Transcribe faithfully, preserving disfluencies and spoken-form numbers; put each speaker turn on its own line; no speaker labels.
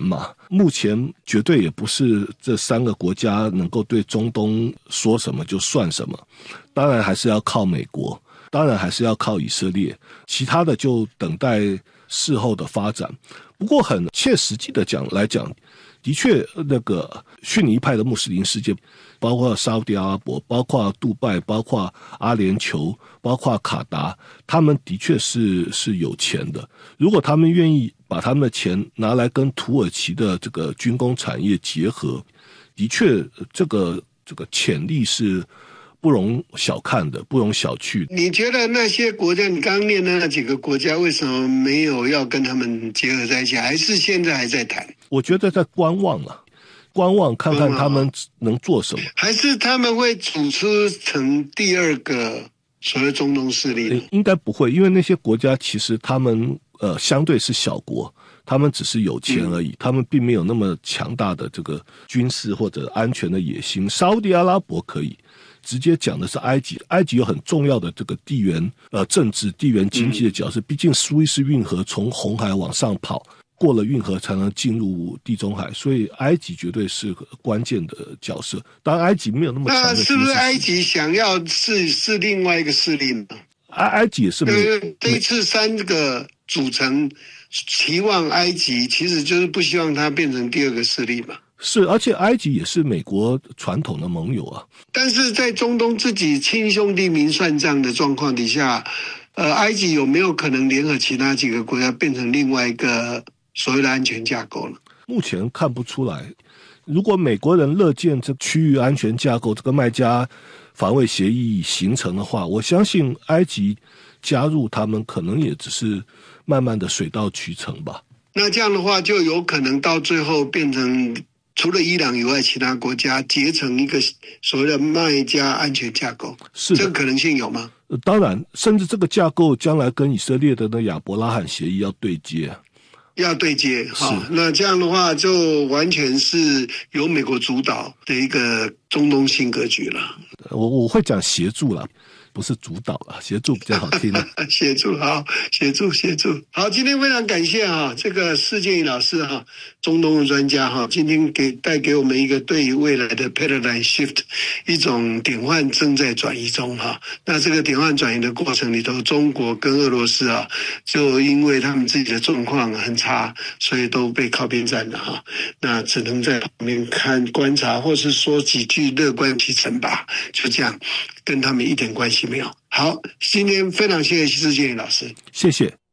嘛，目前绝对也不是这三个国家能够对中东说什么就算什么，当然还是要靠美国，当然还是要靠以色列，其他的就等待事后的发展。不过很切实际的讲来讲，的确那个逊尼派的穆斯林世界，包括沙烏地阿拉伯，包括杜拜，包括阿联酋，包括卡达，他们的确是是有钱的。如果他们愿意把他们的钱拿来跟土耳其的这个军工产业结合，的确这个这个潜力是不容小看的，不容小觑。
你觉得那些国家，你刚刚念的那几个国家，为什么没有要跟他们结合在一起，还是现在还在谈？
我觉得在观望了，观望看看他们能做什么，
还是他们会组织成第二个所谓中东势力？
应该不会，因为那些国家其实他们呃相对是小国，他们只是有钱而已，嗯、他们并没有那么强大的这个军事或者安全的野心。沙烏地阿拉伯可以。直接讲的是埃及，埃及有很重要的这个地缘呃政治、地缘经济的角色。毕竟苏伊士运河从红海往上跑，过了运河才能进入地中海，所以埃及绝对是个关键的角色。当然，埃及没有那么强的。
那是不是埃及想要是是另外一个势力呢？
埃埃及也是没有。
这一次三个组成，期望埃及其实就是不希望它变成第二个势力嘛。
是，而且埃及也是美国传统的盟友啊。
但是在中东自己亲兄弟明算账的状况底下，呃，埃及有没有可能联合其他几个国家变成另外一个所谓的安全架构呢？
目前看不出来。如果美国人乐见这区域安全架构这个麦加防卫协议形成的话，我相信埃及加入他们可能也只是慢慢的水到渠成吧。
那这样的话，就有可能到最后变成除了伊朗以外，其他国家结成一个所谓的麦加安全架构，
是
这个可能性有吗？
呃、当然，甚至这个架构将来跟以色列的那亚伯拉罕协议要对接，
要对接。好，那这样的话就完全是由美国主导的一个中东新格局了。
我我会讲协助了。不是主导了，协助比较好听。
协助好，协助协助好。今天非常感谢哈，这个施建宇老师哈，中东的专家哈，今天给带给我们一个对于未来的 paradigm shift 一种典范正在转移中哈。那这个典范转移的过程里头，中国跟俄罗斯啊，就因为他们自己的状况很差，所以都被靠边站了哈。那只能在旁边看观察，或是说几句乐观其成吧，就这样。跟他们一点关系没有。好，今天非常谢谢施建宇老师，
谢谢。